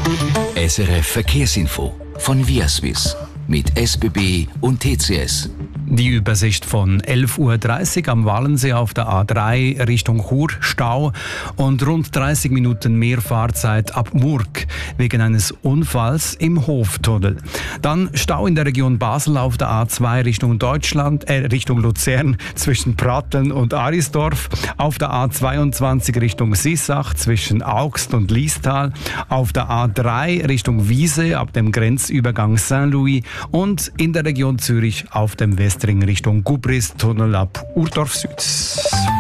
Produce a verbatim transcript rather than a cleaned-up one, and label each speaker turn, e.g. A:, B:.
A: S R F Verkehrsinfo von Viaswiss mit S B B und T C S.
B: Die Übersicht von elf Uhr dreißig am Walensee auf der A drei Richtung Chur, Stau und rund dreißig Minuten mehr Fahrzeit ab Murg wegen eines Unfalls im Hoftunnel. Dann Stau in der Region Basel auf der A zwei Richtung Deutschland, äh, Richtung Luzern zwischen Pratteln und Arisdorf, auf der A zweiundzwanzig Richtung Sissach zwischen Augst und Liestal, auf der A drei Richtung Wiese ab dem Grenzübergang Saint-Louis und in der Region Zürich auf dem Westring Richtung Gubrist Tunnel ab Urdorf Süd.